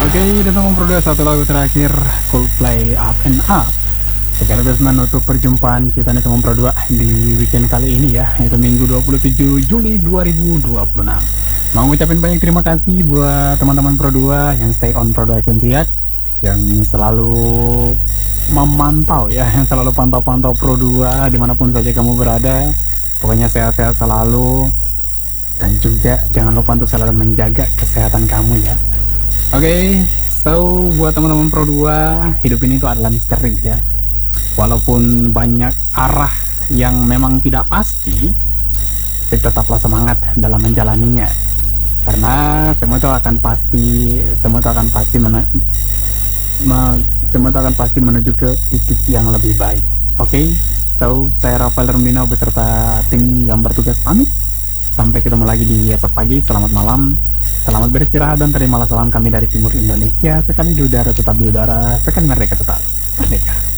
Oke, dan memperoleh satu lagu terakhir Coldplay Up and Up sekaligus menutup perjumpaan kita nih teman Pro 2 di weekend kali ini ya, yaitu Minggu 27 Juli 2026. Mau ngucapin banyak terima kasih buat teman-teman Pro 2 yang stay on Pro 2 FM Piat, yang selalu memantau ya, yang selalu pantau-pantau Pro 2 dimanapun saja kamu berada. Pokoknya sehat-sehat selalu, dan juga jangan lupa untuk selalu menjaga kesehatan kamu ya. Oke, so buat teman-teman Pro 2, hidup ini itu adalah misteri ya. Walaupun banyak arah yang memang tidak pasti, tapi tetaplah semangat dalam menjalaninya. Karena semua itu akan pasti, semua itu akan pasti menuju ke titik yang lebih baik. Oke, so saya Rafael Rembino beserta tim yang bertugas pamit. Sampai ketemu lagi di esok pagi. Selamat malam, selamat beristirahat, dan terimalah salam kami dari timur Indonesia. Sekali di udara tetap di udara, sekali merdeka tetap merdeka.